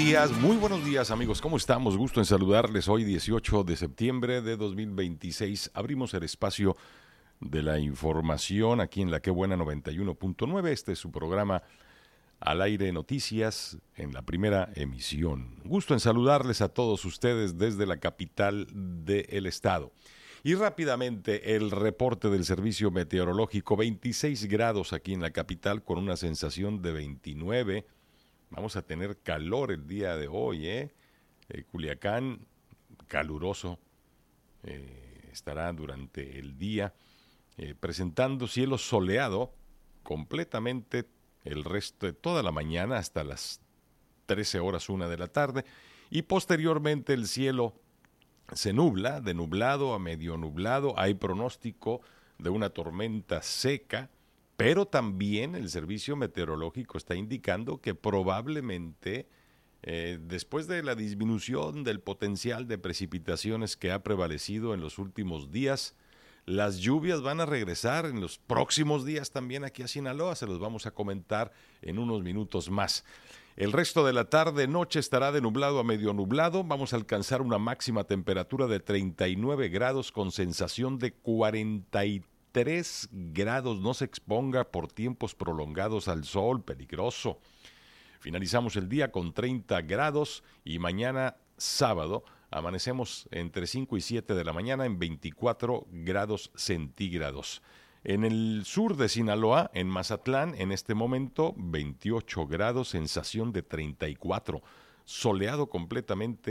muy buenos días amigos, ¿cómo estamos? Gusto en saludarles hoy 18 de septiembre de 2026. Abrimos el espacio de la información aquí en la Que Buena 91.9. Este es su programa Al Aire Noticias en la primera emisión. Gusto en saludarles a todos ustedes desde la capital del estado. Y rápidamente el reporte del servicio meteorológico, 26 grados aquí en la capital con una sensación de 29. Vamos a tener calor el día de hoy, Culiacán, caluroso, estará durante el día, presentando cielo soleado completamente el resto de toda la mañana hasta las 13 horas, 1 de la tarde, y posteriormente el cielo se nubla, de nublado a medio nublado, hay pronóstico de una tormenta seca, pero también el servicio meteorológico está indicando que probablemente después de la disminución del potencial de precipitaciones que ha prevalecido en los últimos días, las lluvias van a regresar en los próximos días también aquí a Sinaloa. Se los vamos a comentar en unos minutos más. El resto de la tarde-noche estará de nublado a medio nublado. Vamos a alcanzar una máxima temperatura de 39 grados con sensación de 43 grados. No se exponga por tiempos prolongados al sol, peligroso. Finalizamos el día con 30 grados y mañana sábado amanecemos entre 5 y 7 de la mañana en 24 grados centígrados. En el sur de Sinaloa, en Mazatlán, en este momento 28 grados, sensación de 34, soleado completamente